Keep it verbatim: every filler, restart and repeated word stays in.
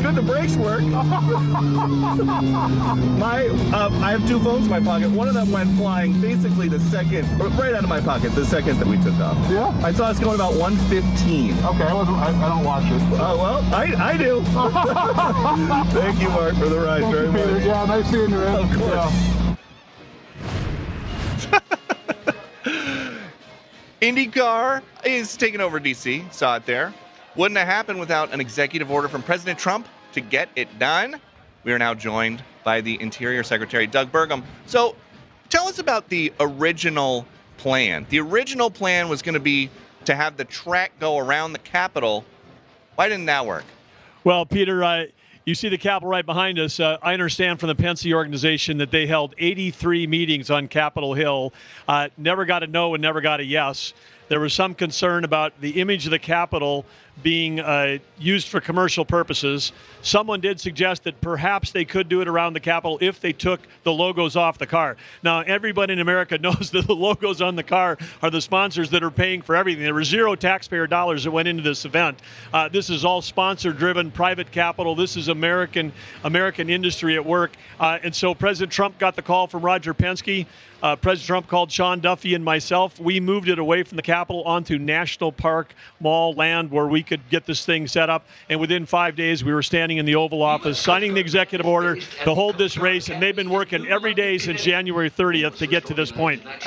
good the brakes work. my, uh, I have two phones in my pocket. One of them went flying basically the second, right out of my pocket, the second that we took off. Yeah? I saw us going about one fifteen. Okay, I, wasn't, I, I don't watch it. Oh, uh, well, I, I do. Thank you, Mark, for the ride Thank very you, Peter. much. Yeah, nice seeing you, man. Of course. Yeah. IndyCar is taking over D C. Saw it there. Wouldn't have happened without an executive order from President Trump to get it done. We are now joined by the Interior Secretary, Doug Burgum. So tell us about the original plan. The original plan was going to be to have the track go around the Capitol. Why didn't that work? Well, Peter, uh, you see the Capitol right behind us. Uh, I understand from the Penske organization that they held eighty-three meetings on Capitol Hill, uh, never got a no and never got a yes. There was some concern about the image of the Capitol being uh, used for commercial purposes. Someone did suggest that perhaps they could do it around the Capitol if they took the logos off the car. Now, everybody in America knows that the logos on the car are the sponsors that are paying for everything. There were zero taxpayer dollars that went into this event. Uh, this is all sponsor-driven, private capital. This is American American industry at work. Uh, and so President Trump got the call from Roger Penske. Uh, President Trump called Sean Duffy and myself. We moved it away from the Capitol onto National Park Mall land where we could get this thing set up. And within five days, we were standing in the Oval Office signing the executive order to hold this race. And they've been working every day since January thirtieth to get to this point.